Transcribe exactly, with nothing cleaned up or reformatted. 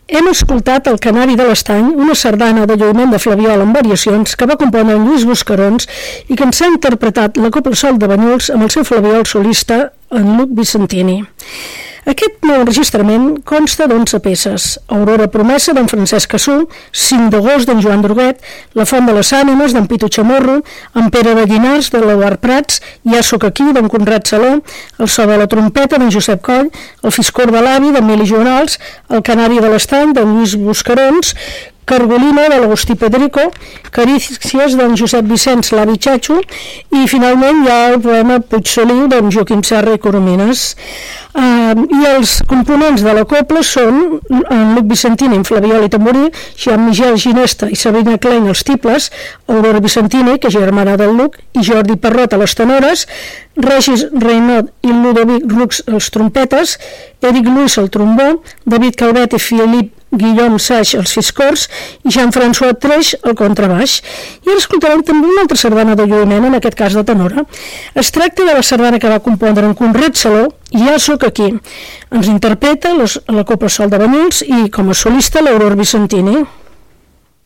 Hem escoltat El Canari de l'Estany, una sardana de lluïment de flabiol amb variacions que va compondre en Lluís Buscarons i que ens ha interpretat la Cobla Sol de Banyuls amb el seu flabiol solista en Luc Vicentini. Aquest nou enregistrament consta d'onze peces: Aurora Promesa d'en Francesc Cassú, cinc d'agost d'en Joan Droguet, La Font de les Ànimes d'en Pitu Chamorro, En Pere de Llinars de l'Eduard Prats, Ja soc aquí d'en Conrad Saló, El so de la trompeta d'en Josep Coll, El fiscor de l'avi d'en Joanals, El Canari de l'Estany d'en Lluís Buscarons, Cargolina de l'Agustí Pedrico, Carícies d'en Josep Vicenç l'avi Xatxo i finalment hi ha el poema Puigsoliu d'en Joaquim Serra i Coromines. Uh, I els components de la cobla són en Luc Vicentini en flabiol i tamborí, Jean-Michel Ginesta i Sabrina Klein als tibles, Aurora Vicentini, que és germana del Luc, i Jordi Parrot a les tenores, Regis Reynot i Ludovic Rux als trompetes, Eric Luis al trombó, David Calvet i Filip Guillaume Saix als fiscors i Jean-François Treix al contrabaix. I ara escoltarem també una altra sardana de lluïment, en aquest cas de tenora. Es tracta de la sardana que va compondre en Conrad Saló, Ja soc aquí. Ens interpreta les, la Cobla Sol de Banyuls i com a solista l'Aurora Vicentini.